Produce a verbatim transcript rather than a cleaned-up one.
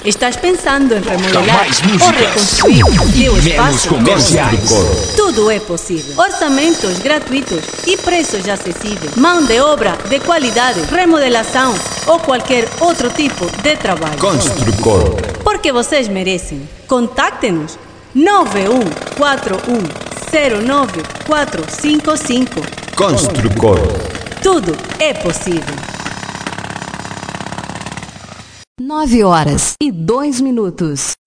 Estás pensando em remodelar mais músicas ou reconstruir o teu menos espaço? comerciais. Tudo é possível. Orçamentos gratuitos e preços acessíveis. Mão de obra de qualidade, remodelação ou qualquer outro tipo de trabalho. Construcor. Porque vocês merecem. Contacte-nos nove um quatro um zero nove quatro cinco cinco. Construcor. Tudo é possível. Nove horas e dois minutos.